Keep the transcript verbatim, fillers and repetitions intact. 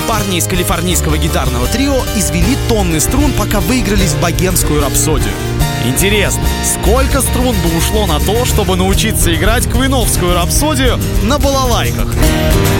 Парни из калифорнийского гитарного трио извели тонны струн, пока выигрались в богемскую рапсодию. Интересно, сколько струн бы ушло на то, чтобы научиться играть квиновскую рапсодию на балалайках?